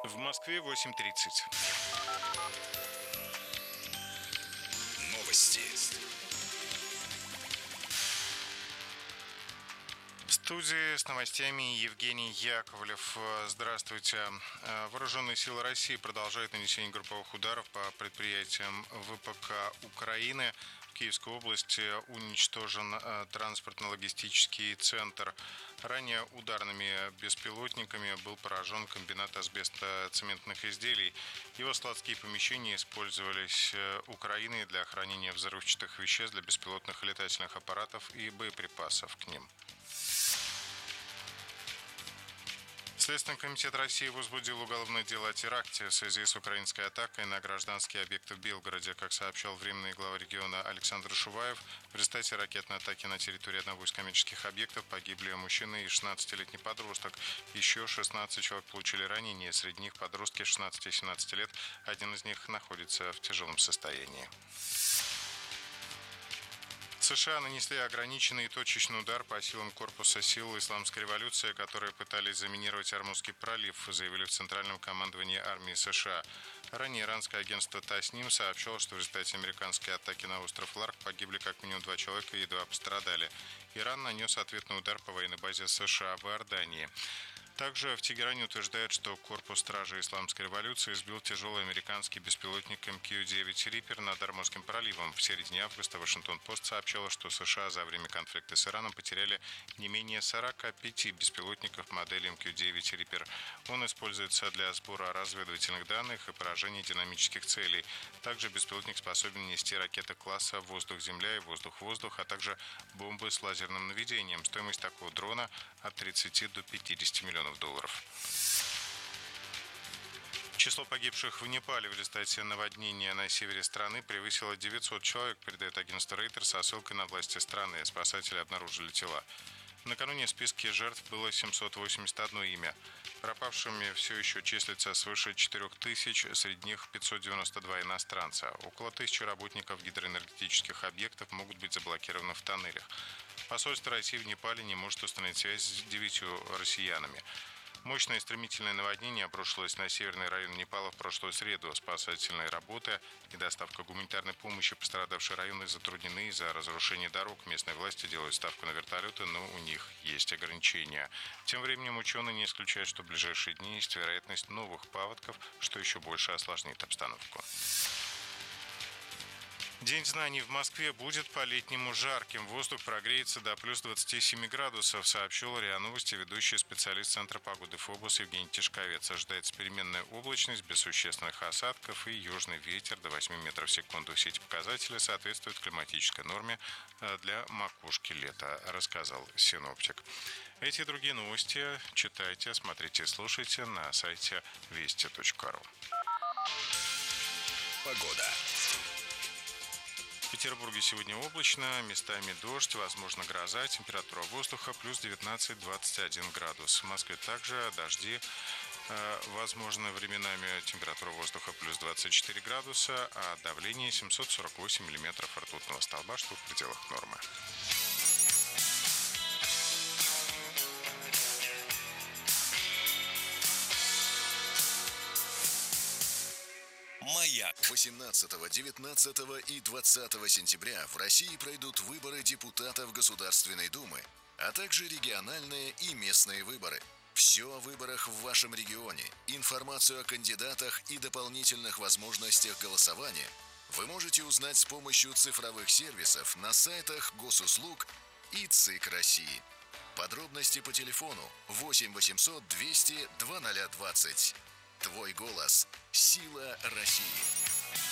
В Москве 8:30. Новости. В студии с новостями Евгений Яковлев. Здравствуйте. Вооруженные силы России продолжают нанесение групповых ударов по предприятиям ВПК Украины. В Киевской области уничтожен транспортно-логистический центр. Ранее ударными беспилотниками был поражен комбинат асбестоцементных изделий. Его складские помещения использовались Украиной для хранения взрывчатых веществ для беспилотных летательных аппаратов и боеприпасов к ним. Следственный комитет России возбудил уголовное дело о теракте в связи с украинской атакой на гражданские объекты в Белгороде. Как сообщал временный глава региона Александр Шуваев, в результате ракетной атаки на территории одного из коммерческих объектов погибли мужчина и 16-летний подросток. Еще 16 человек получили ранения, среди них подростки 16 и 17 лет. Один из них находится в тяжелом состоянии. США нанесли ограниченный и точечный удар по силам корпуса сил исламской революции, которые пытались заминировать Ормузский пролив, заявили в Центральном командовании армии США. Ранее иранское агентство ТАСС-НИМ сообщало, что в результате американской атаки на остров Ларк погибли как минимум 2 человека и 2 пострадали. Иран нанес ответный удар по военной базе США в Иордании. Также в Тегеране утверждают, что корпус стражи исламской революции сбил тяжелый американский беспилотник МК-9 «Риппер» над Ормузским проливом. В середине августа Вашингтон-Пост сообщала, что США за время конфликта с Ираном потеряли не менее 45 беспилотников модели МК-9 «Риппер». Он используется для сбора разведывательных данных и поражения динамических целей. Также беспилотник способен нести ракеты класса «Воздух-Земля» и «Воздух-Воздух», а также бомбы с лазерным наведением. Стоимость такого дрона от 30 до 50 миллионов долларов. Число погибших в Непале в результате наводнения на севере страны превысило 900 человек, передает агентство Рейтер со ссылкой на власти страны. Спасатели обнаружили тела. Накануне в списке жертв было 781 имя. Пропавшими все еще числится свыше 4000, среди них 592 иностранца. Около 1000 работников гидроэнергетических объектов могут быть заблокированы в тоннелях. Посольство России в Непале не может установить связь с 9 россиянами. Мощное и стремительное наводнение обрушилось на северный район Непала в прошлую среду. Спасательные работы и доставка гуманитарной помощи в пострадавшие районы затруднены из-за разрушения дорог. Местные власти делают ставку на вертолеты, но у них есть ограничения. Тем временем ученые не исключают, что в ближайшие дни есть вероятность новых паводков, что еще больше осложнит обстановку. День знаний в Москве будет по-летнему жарким. Воздух прогреется до плюс 27 градусов, сообщил РИА Новости ведущий специалист Центра погоды ФОБУС Евгений Тишковец. Ожидается переменная облачность без существенных осадков и южный ветер до 8 метров в секунду. Все эти показатели соответствуют климатической норме для макушки лета, рассказал синоптик. Эти и другие новости читайте, смотрите и слушайте на сайте вести.ру. Погода. В Петербурге сегодня облачно, местами дождь, возможно гроза, температура воздуха плюс 19-21 градус. В Москве также дожди, возможно временами температура воздуха плюс 24 градуса, а давление 748 миллиметров ртутного столба, что в пределах нормы. Маяк. 18, 19 и 20 сентября в России пройдут выборы депутатов Государственной Думы, а также региональные и местные выборы. Все о выборах в вашем регионе, информацию о кандидатах и дополнительных возможностях голосования вы можете узнать с помощью цифровых сервисов на сайтах Госуслуг и ЦИК России. Подробности по телефону 8 800 200 2020. Твой голос – сила России.